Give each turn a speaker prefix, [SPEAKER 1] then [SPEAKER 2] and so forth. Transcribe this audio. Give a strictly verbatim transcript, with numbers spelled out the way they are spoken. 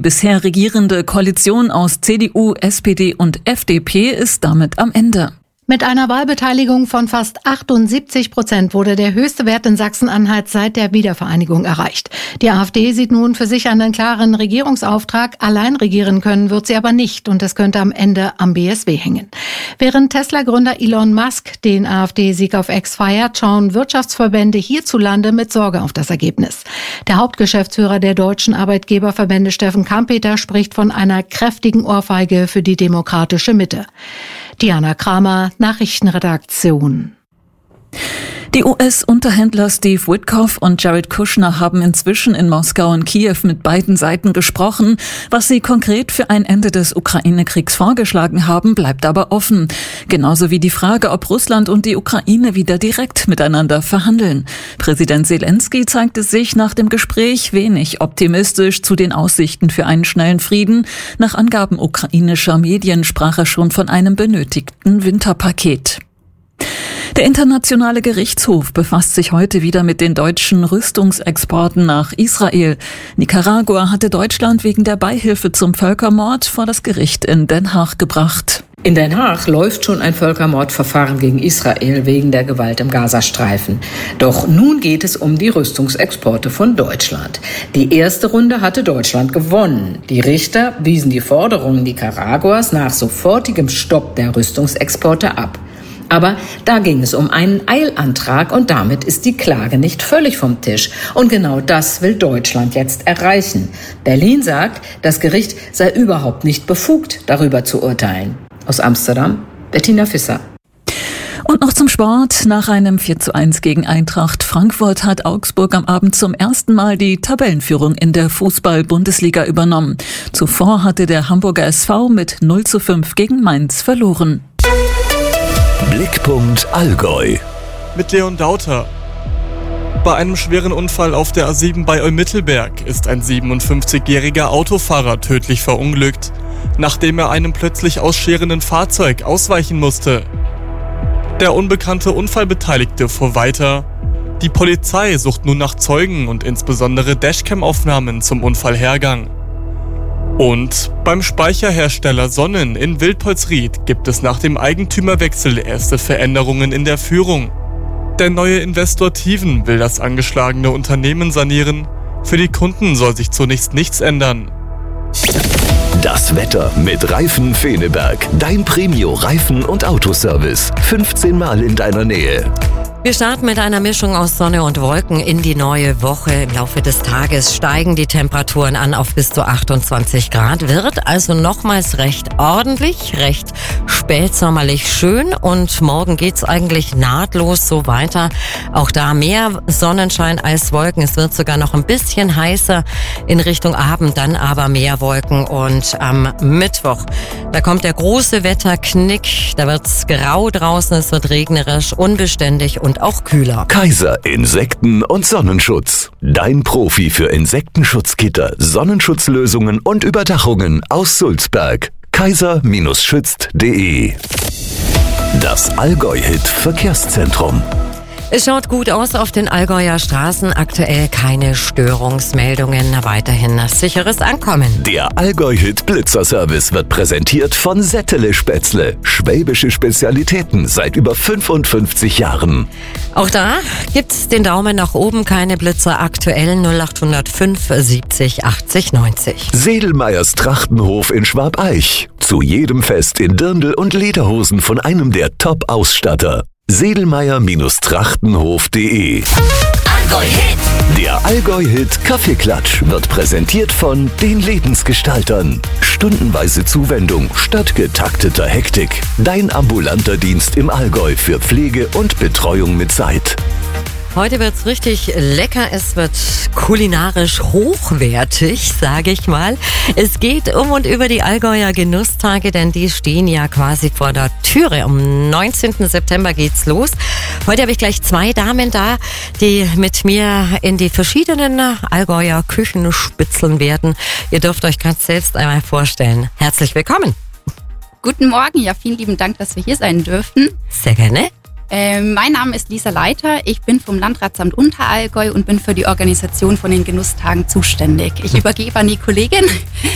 [SPEAKER 1] bisher regierende Koalition aus C D U, S P D und F D P ist damit am Ende.
[SPEAKER 2] Mit einer Wahlbeteiligung von fast achtundsiebzig Prozent wurde der höchste Wert in Sachsen-Anhalt seit der Wiedervereinigung erreicht. Die AfD sieht nun für sich einen klaren Regierungsauftrag. Allein regieren können wird sie aber nicht und es könnte am Ende am B S W hängen. Während Tesla-Gründer Elon Musk den AfD-Sieg auf X feiert, schauen Wirtschaftsverbände hierzulande mit Sorge auf das Ergebnis. Der Hauptgeschäftsführer der deutschen Arbeitgeberverbände, Steffen Kampeter, spricht von einer kräftigen Ohrfeige für die demokratische Mitte. Diana Kramer, Nachrichtenredaktion.
[SPEAKER 1] Die U S-Unterhändler Steve Witkoff und Jared Kushner haben inzwischen in Moskau und Kiew mit beiden Seiten gesprochen. Was sie konkret für ein Ende des Ukraine-Kriegs vorgeschlagen haben, bleibt aber offen. Genauso wie die Frage, ob Russland und die Ukraine wieder direkt miteinander verhandeln. Präsident Zelensky zeigte sich nach dem Gespräch wenig optimistisch zu den Aussichten für einen schnellen Frieden. Nach Angaben ukrainischer Medien sprach er schon von einem benötigten Winterpaket. Der Internationale Gerichtshof befasst sich heute wieder mit den deutschen Rüstungsexporten nach Israel. Nicaragua hatte Deutschland wegen der Beihilfe zum Völkermord vor das Gericht in Den Haag gebracht.
[SPEAKER 3] In Den Haag läuft schon ein Völkermordverfahren gegen Israel wegen der Gewalt im Gazastreifen. Doch nun geht es um die Rüstungsexporte von Deutschland. Die erste Runde hatte Deutschland gewonnen. Die Richter wiesen die Forderungen Nicaraguas nach sofortigem Stopp der Rüstungsexporte ab. Aber da ging es um einen Eilantrag und damit ist die Klage nicht völlig vom Tisch. Und genau das will Deutschland jetzt erreichen. Berlin sagt, das Gericht sei überhaupt nicht befugt, darüber zu urteilen. Aus Amsterdam, Bettina Visser.
[SPEAKER 1] Und noch zum Sport. Nach einem vier zu eins gegen Eintracht Frankfurt hat Augsburg am Abend zum ersten Mal die Tabellenführung in der Fußball-Bundesliga übernommen. Zuvor hatte der Hamburger S V mit null zu fünf gegen Mainz verloren.
[SPEAKER 4] Blickpunkt Allgäu.
[SPEAKER 5] Mit Leon Dauter. Bei einem schweren Unfall auf der A sieben bei Olmittelberg ist ein siebenundfünfzigjähriger Autofahrer tödlich verunglückt, nachdem er einem plötzlich ausscherenden Fahrzeug ausweichen musste. Der unbekannte Unfallbeteiligte fuhr weiter. Die Polizei sucht nun nach Zeugen und insbesondere Dashcam-Aufnahmen zum Unfallhergang. Und beim Speicherhersteller Sonnen in Wildpolsried gibt es nach dem Eigentümerwechsel erste Veränderungen in der Führung. Der neue Investor Tiven will das angeschlagene Unternehmen sanieren. Für die Kunden soll sich zunächst nichts ändern.
[SPEAKER 4] Das Wetter mit Reifen Feneberg. Dein Premio-Reifen- und Autoservice. fünfzehn Mal in deiner Nähe.
[SPEAKER 6] Wir starten mit einer Mischung aus Sonne und Wolken in die neue Woche. Im Laufe des Tages steigen die Temperaturen an auf bis zu achtundzwanzig Grad. Wird also nochmals recht ordentlich, recht spätsommerlich schön. Und morgen geht's eigentlich nahtlos so weiter. Auch da mehr Sonnenschein als Wolken. Es wird sogar noch ein bisschen heißer in Richtung Abend, dann aber mehr Wolken. Und am Mittwoch, da kommt der große Wetterknick. Da wird's grau draußen, es wird regnerisch, unbeständig und auch kühler.
[SPEAKER 4] Kaiser Insekten- und Sonnenschutz. Dein Profi für Insektenschutzgitter, Sonnenschutzlösungen und Überdachungen aus Sulzberg. kaiser schützt punkt de. Das Allgäu-Hit Verkehrszentrum.
[SPEAKER 6] Es schaut gut aus auf den Allgäuer Straßen. Aktuell keine Störungsmeldungen. Weiterhin sicheres Ankommen.
[SPEAKER 4] Der Allgäu-Hit Blitzerservice wird präsentiert von Settele Spätzle. Schwäbische Spezialitäten seit über fünfundfünfzig Jahren.
[SPEAKER 6] Auch da gibt's den Daumen nach oben. Keine Blitzer aktuell. null acht null fünf siebzig achtzig neunzig.
[SPEAKER 4] Sedelmeyers Trachtenhof in Schwabeich. Zu jedem Fest in Dirndl und Lederhosen von einem der Top-Ausstatter. sedelmeyer Trachtenhof punkt de.
[SPEAKER 7] Allgäu-Hit.
[SPEAKER 4] Der Allgäu-Hit Kaffeeklatsch wird präsentiert von den Lebensgestaltern. Stundenweise Zuwendung statt getakteter Hektik. Dein ambulanter Dienst im Allgäu für Pflege und Betreuung mit Zeit.
[SPEAKER 6] Heute wird's richtig lecker. Es wird kulinarisch hochwertig, sage ich mal. Es geht um und über die Allgäuer Genusstage, denn die stehen ja quasi vor der Türe. Am neunzehnten September geht's los. Heute habe ich gleich zwei Damen da, die mit mir in die verschiedenen Allgäuer Küchen spitzeln werden. Ihr dürft euch ganz selbst einmal vorstellen. Herzlich willkommen.
[SPEAKER 8] Guten Morgen. Ja, vielen lieben Dank, dass wir hier sein dürfen.
[SPEAKER 6] Sehr gerne.
[SPEAKER 8] Äh, mein Name ist Lisa Leiter, ich bin vom Landratsamt Unterallgäu und bin für die Organisation von den Genusstagen zuständig. Ich übergebe an die Kollegin.